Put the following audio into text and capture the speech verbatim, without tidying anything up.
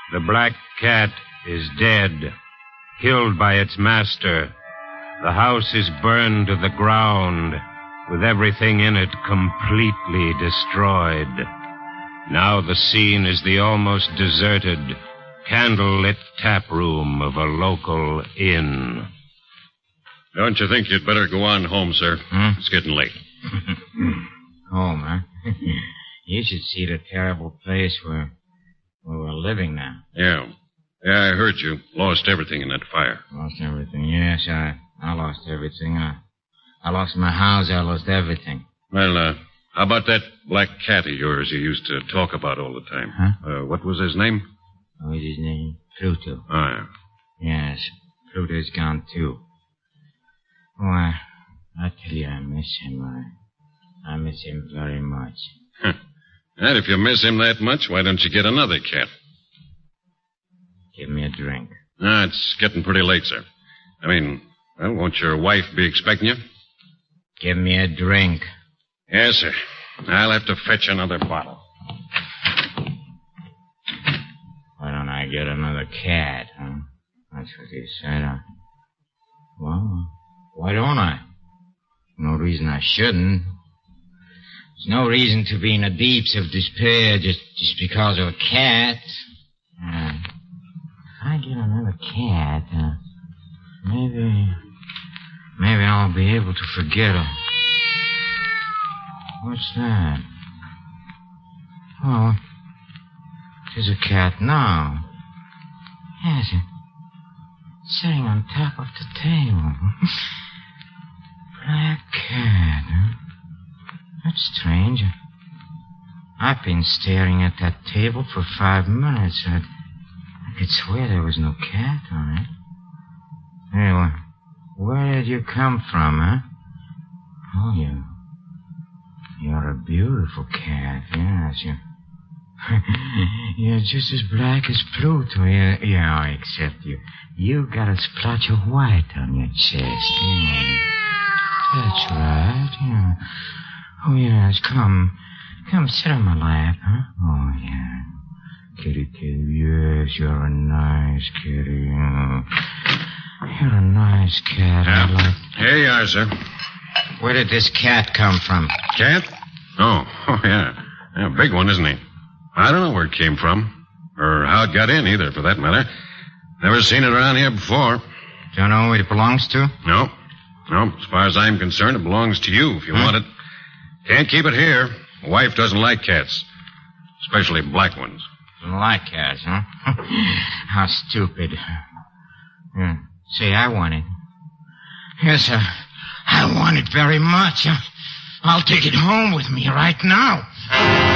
The black cat is dead, killed by its master. The house is burned to the ground, with everything in it completely destroyed. Now the scene is the almost deserted, candle-lit tap room of a local inn. Don't you think you'd better go on home, sir? Hmm? It's getting late. Home, huh? You should see the terrible place where, where we're living now. Yeah. Yeah, I heard you. Lost everything in that fire. Lost everything. Yes, I, I lost everything. I, I lost my house. I lost everything. Well, uh, how about that black cat of yours you used to talk about all the time? Huh? Uh, what was his name? What was his name? Pluto. Oh, yeah. Yes, Pluto's gone, too. Oh, I, I tell you, I miss him. I, I miss him very much. Huh. And if you miss him that much, why don't you get another cat? Give me a drink. Ah, it's getting pretty late, sir. I mean, well, won't your wife be expecting you? Give me a drink. Yes, sir. I'll have to fetch another bottle. Why don't I get another cat, huh? That's what you said. I... Well, why don't I? No reason I shouldn't. There's no reason to be in the deeps of despair just, just because of a cat. Uh, if I get another cat, uh, maybe... Maybe I'll be able to forget her. What's that? Oh, there's a cat now. Yes, it's sitting on top of the table. Black cat, huh? That's strange. I've been staring at that table for five minutes. I, I could swear there was no cat on it. Anyway, where did you come from, huh? Oh, you... You're a beautiful cat, yes. You're, you're just as black as Pluto. Yeah, yeah, except you. You got a splotch of white on your chest. Yeah. That's right, yeah. Oh, yes, come. Come, sit on my lap, huh? Oh, yeah. Kitty, kitty, yes, you're a nice kitty. Oh. You're a nice cat. Yeah. I like... Here you are, sir. Where did this cat come from? Cat? Oh, oh, yeah. Yeah, a big one, isn't he? I don't know where it came from. Or how it got in, either, for that matter. Never seen it around here before. Don't know who it belongs to? No. No, as far as I'm concerned, it belongs to you if you Hmm? want it. Can't keep it here. My wife doesn't like cats. Especially black ones. Don't like cats, huh? How stupid. Yeah. Say, I want it. Yes, sir. I want it very much. I'll take it home with me right now.